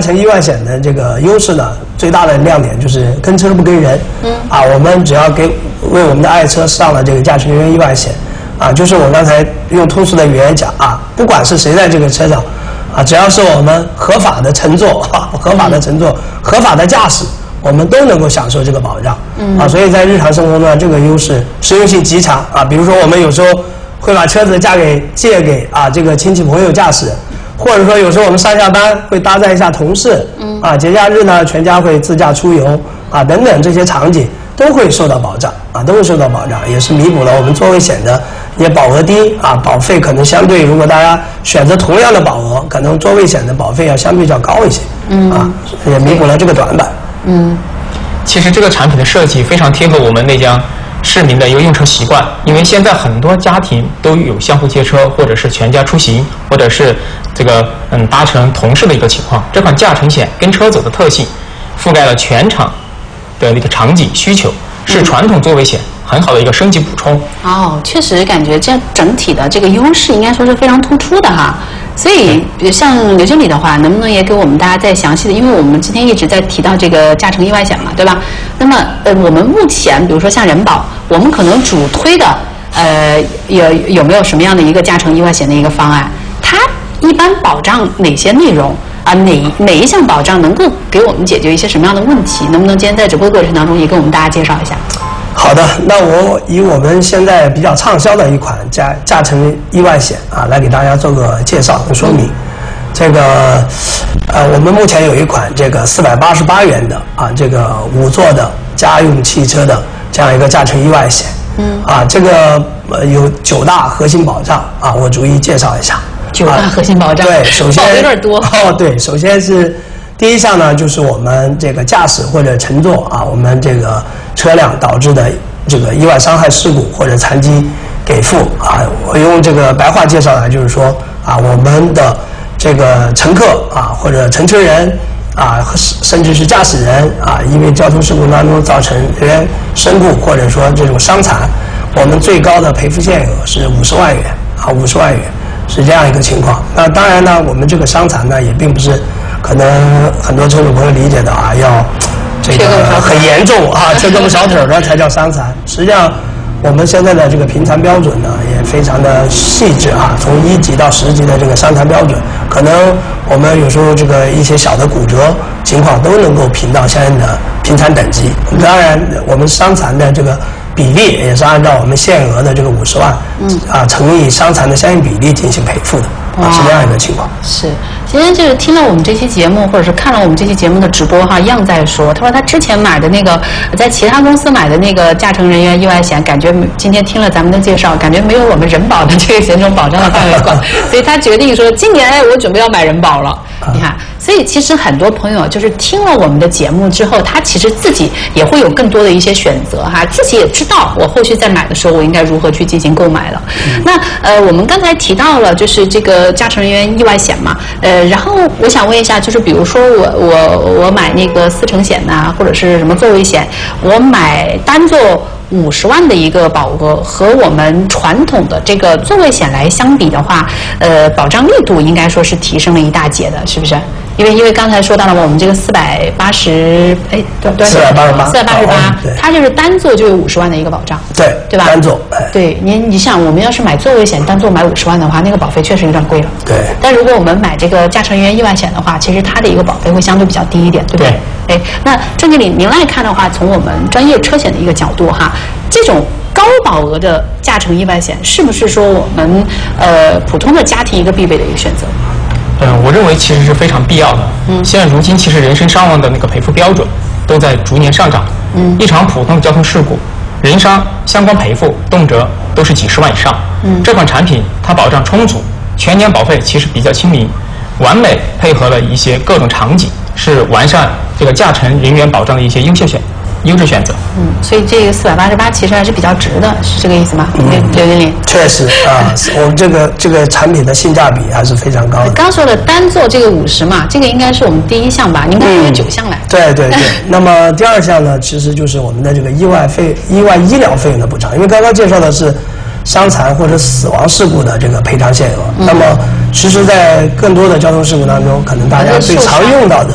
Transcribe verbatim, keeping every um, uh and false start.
成意外险的这个优势呢，最大的亮点就是跟车不跟人。嗯。啊，我们只要给为我们的爱车上了这个驾乘人员意外险，啊，就是我刚才用通俗的语言讲啊，不管是谁在这个车上，啊，只要是我们合法的乘坐，啊、合法的乘坐，合法的驾驶，我们都能够享受这个保障。嗯。啊，所以在日常生活中呢，这个优势实用性极强啊。比如说我们有时候会把车子嫁给借给啊这个亲戚朋友驾驶。或者说，有时候我们上下班会搭载一下同事，嗯，啊，节假日呢，全家会自驾出游，啊，等等这些场景都会受到保障，啊，都会受到保障，也是弥补了我们座位险的也保额低，啊，保费可能相对，如果大家选择同样的保额，可能座位险的保费要相对较高一些，嗯，啊，也弥补了这个短板。 嗯，其实这个产品的设计非常贴合我们内江市民的一个用车习惯，因为现在很多家庭都有相互借车，或者是全家出行，或者是这个嗯搭乘同事的一个情况。这款驾乘险跟车走的特性，覆盖了全场的那个场景需求，是传统座位险很好的一个升级补充。 哦，确实感觉这整体的这个优势应该说是非常突出的哈。所以，像刘经理的话，能不能也给我们大家再详细的？因为我们今天一直在提到这个驾乘意外险嘛，对吧？那么，呃，我们目前比如说像人保，我们可能主推的，呃，有有没有什么样的一个驾乘意外险的一个方案？它一般保障哪些内容啊？哪哪一项保障能够给我们解决一些什么样的问题？能不能今天在直播过程当中也跟我们大家介绍一下？ 好的，那我以我们现在比较畅销的一款驾驾乘意外险啊，来给大家做个介绍和说明。这个呃，我们目前有一款这个四百八十八元的啊，这个五座的家用汽车的这样一个驾乘意外险。嗯。啊，这个呃有九大核心保障啊，我逐一介绍一下。 九大核心保障。 啊、对，首先有点多。 哦，对，首先是。第一项呢，就是我们这个驾驶或者乘坐啊，我们这个车辆导致的这个意外伤害事故或者残疾给付啊。我用这个白话介绍呢，就是说啊，我们的这个乘客啊或者乘车人啊，甚至是驾驶人啊，因为交通事故当中造成人员身故或者说这种伤残，我们最高的赔付限额是五十万元啊，五十万元是这样一个情况。那当然呢，我们这个伤残呢，也并不是。可能很多车主朋友理解的啊，要这个很严重啊，缺胳膊少腿的才叫伤残。实际上，我们现在的这个评残标准呢，也非常的细致啊，从一级到十级的这个伤残标准，可能我们有时候这个一些小的骨折情况都能够评到相应的评残等级。当然，我们伤残的这个比例也是按照我们限额的这个五十万，嗯啊乘以伤残的相应比例进行赔付的。啊，是这样一个情况。 是，今天就是听了我们这期节目，或者是看了我们这期节目的直播哈，样在说，他说他之前买的那个，在其他公司买的那个驾乘人员意外险，感觉今天听了咱们的介绍，感觉没有我们人保的这个险种保障的范围广，所以他决定说，今年我准备要买人保了。你看，所以其实很多朋友就是听了我们的节目之后，他其实自己也会有更多的一些选择哈，自己也知道我后续在买的时候我应该如何去进行购买了。嗯、那呃，我们刚才提到了就是这个驾乘人员意外险嘛，呃，然后我想问一下，就是比如说我我我买那个四乘险呐、啊，或者是什么座位险，我买单座五十万的一个保额，和我们传统的这个座位险来相比的话，呃，保障力度应该说是提升了一大截的，是不是？因为因为刚才说到了我们这个四百八十，哎，多多少？ 四百八十八， 四百八十八，它就是单座就有五十万的一个保障， 对对吧？ 单座，哎、 对，你你想，我们要是买座位险单座买五十万的话，那个保费确实有点贵了。 对。 但如果我们买这个驾乘人员意外险的话，其实它的一个保费会相对比较低一点，对不对？对。哎，那郑经理您来看的话，从我们专业车险的一个角度哈，这种高保额的驾乘意外险是不是说我们呃普通的家庭一个必备的一个选择？ 嗯，我认为其实是非常必要的。嗯，现在如今其实人身伤亡的那个赔付标准都在逐年上涨。嗯，一场普通的交通事故，人伤相关赔付动辄都是几十万以上。嗯，这款产品它保障充足，全年保费其实比较亲民，完美配合了一些各种场景，是完善这个驾乘人员保障的一些优秀选优质选择。 嗯，所以这个四百八十八其实还是比较值的，是这个意思吗？嗯，刘经理。 确实啊，我们这个这个产品的性价比还是非常高的。 刚说的单座这个五十嘛，这个应该是我们第一项吧？应该有九项来。 嗯、对对对。那么第二项呢，其实就是我们的这个意外费、意外医疗费用的补偿，因为刚刚介绍的是伤残或者死亡事故的这个赔偿限额。嗯、那么，其实，在更多的交通事故当中，可能大家最常用到的